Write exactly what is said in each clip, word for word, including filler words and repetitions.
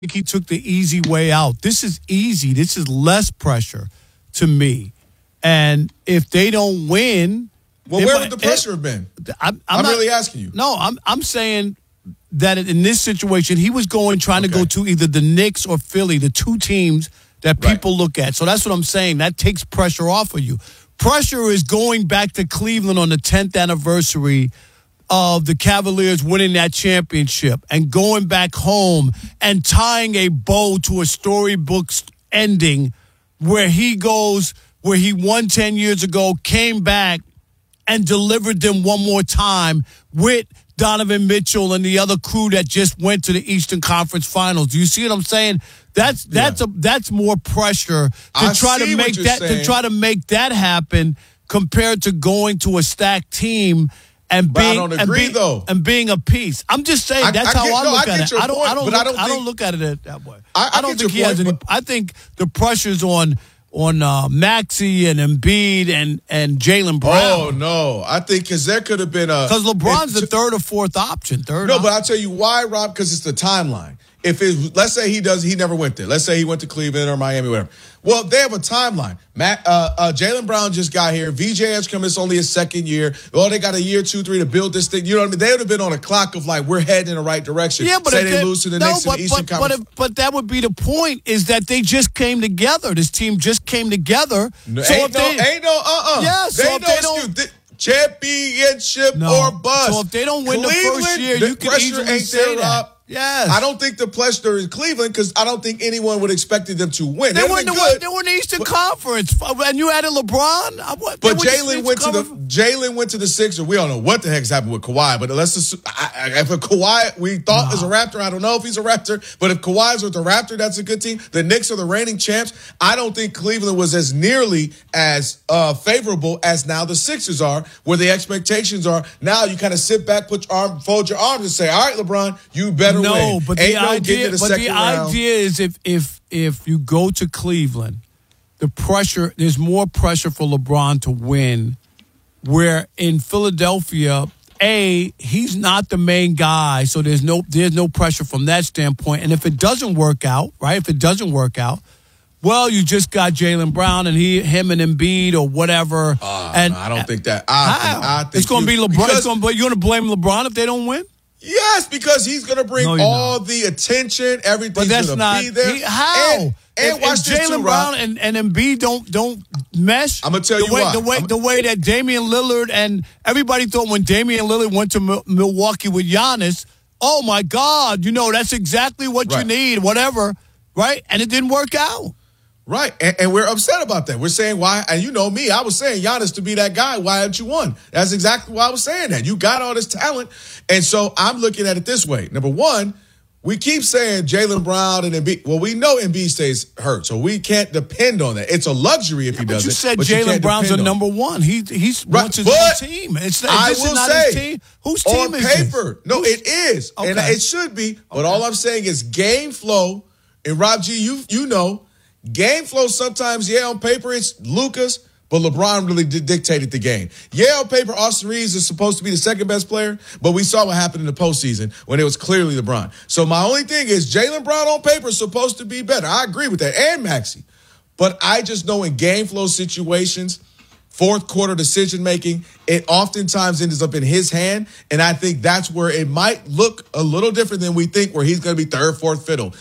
think he took the easy way out. This is easy. This is less pressure to me. And if they don't win, well, where would the pressure it, have been? I'm, I'm, I'm not, really asking you. No, I'm I'm saying that in this situation, he was going trying okay. to go to either the Knicks or Philly, the two teams that people right. look at. So that's what I'm saying. That takes pressure off of you. Pressure is going back to Cleveland on the tenth anniversary of the Cavaliers winning that championship and going back home and tying a bow to a storybook ending where he goes, where he won ten years ago, came back and delivered them one more time with Donovan Mitchell and the other crew that just went to the Eastern Conference Finals. Do you see what I'm saying? That's that's yeah. a that's more pressure to I try to make that saying. to try to make that happen compared to going to a stacked team and but being I don't agree, and, being, though. and being a piece. I'm just saying I, that's I how get, I no, look I at it. I don't point, I don't look, I don't, I think, don't look at it that way. I, I, I don't think he point, has any. I think the pressure's on on uh, Maxey and Embiid and and Jaylen Brown. Oh no, I think because there could have been a because LeBron's the third or fourth option. Third. No, option. but I'll tell you why, Rob. Because it's the timeline. If it, let's say he does, he never went there. Let's say he went to Cleveland or Miami, whatever. Well, they have a timeline. Matt, uh, uh, Jaylen Brown just got here. V J has come. It's only his second year. Well, they got a year, two, three to build this thing. You know what I mean? They would have been on a clock of like we're heading in the right direction. Yeah, but say if they they lose to the no, Knicks but, in the Eastern but, Conference. But, if, but that would be the point is that they just came together. This team just came together. No, so ain't, if no, they, ain't no uh uh. Yeah, so they if no they don't. Excuse. Championship no. or bust. So if they don't win Cleveland, the first year, the you can pressure easily ain't say there, that. Rob. Yes. I don't think the pressure in Cleveland because I don't think anyone would have expected them to win. They, they were in the, good, they were in the Eastern but, Conference, and you added LeBron. I, what, but Jaylen went to the Jaylen went to the Sixers. We don't know what the heck's happened with Kawhi, but let's assume, I, I, if a Kawhi we thought nah. is a Raptor, I don't know if he's a Raptor, but if Kawhi's with the Raptor, that's a good team. The Knicks are the reigning champs. I don't think Cleveland was as nearly as uh, favorable as now the Sixers are, where the expectations are. Now you kind of sit back, put your arm, fold your arms, and say, "All right, LeBron, you better no, win." But Ain't the no idea, the but the round. idea is if if if you go to Cleveland, the pressure there's more pressure for LeBron to win. Where in Philadelphia, A, he's not the main guy, so there's no there's no pressure from that standpoint. And if it doesn't work out, right? If it doesn't work out, well, you just got Jaylen Brown and he, him and Embiid or whatever. Uh, and no, I don't think that. I think, I think it's going to be LeBron. Because, it's gonna, you're going to blame LeBron if they don't win? Yes, because he's going to bring no, all not. the attention. Everything's going to be there. He, how? And, and if, watch if this Jaylen too, Brown Rob. and, and Embiid don't don't mesh. I'm gonna tell the you way, why. The way I'm, the way that Damian Lillard and everybody thought when Damian Lillard went to M- Milwaukee with Giannis, oh my God, you know that's exactly what right. you need, whatever, right? And it didn't work out. Right, and, and we're upset about that. We're saying why, and you know me, I was saying Giannis to be that guy. Why haven't you won? That's exactly why I was saying that. You got all this talent, and so I'm looking at it this way. Number one, we keep saying Jaylen Brown and Embiid. Well, we know Embiid stays hurt, so we can't depend on that. It's a luxury if yeah, he but doesn't. You said but Jaylen Brown's a on. number one. He he's right, wants his but own team. It's, it's I this will is not say, his team. Whose team on is paper, this? no, Who's, it is, okay. and it should be. But okay. all I'm saying is game flow. And Rob G, you you know. Game flow sometimes, yeah, on paper it's Lucas, but LeBron really did dictated the game. Yeah, on paper, Austin Reeves is supposed to be the second best player, but we saw what happened in the postseason when it was clearly LeBron. So my only thing is Jaylen Brown on paper is supposed to be better. I agree with that, and Maxey. But I just know in game flow situations, fourth quarter decision making, it oftentimes ends up in his hand, and I think that's where it might look a little different than we think, where he's going to be third, fourth fiddle.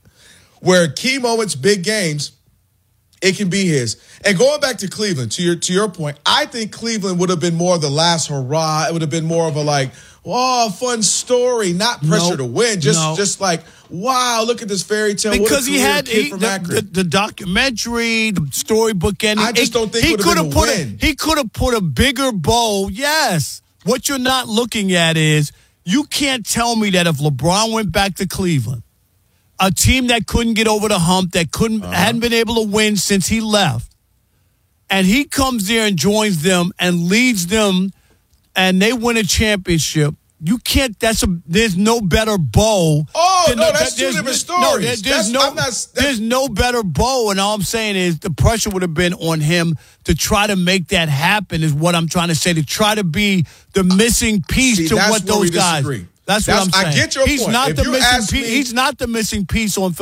Where key moments, big games, it can be his. And going back to Cleveland, to your to your point, I think Cleveland would have been more of the last hurrah. It would have been more of a like, oh, fun story, not pressure no, to win. Just no. just like, wow, look at this fairy tale. Because he had kid he, from the, the, the documentary, the storybook ending. I just don't think he it would could have have been a put win. A, he could have put a bigger bow. Yes. What you're not looking at is you can't tell me that if LeBron went back to Cleveland, a team that couldn't get over the hump, that couldn't uh-huh. hadn't been able to win since he left, and he comes there and joins them and leads them, and they win a championship. You can't. That's a. There's no better bow. Oh than no, the, that's two different stories. No, there, there's that's, no. I'm not, that's, there's no better bow, and all I'm saying is the pressure would have been on him to try to make that happen. Is what I'm trying to say. To try to be the missing piece See, to that's what where those we guys. disagree. That's what That's- I'm saying. I get your he's point. Not If the you missing ask piece. me- He's not the missing piece on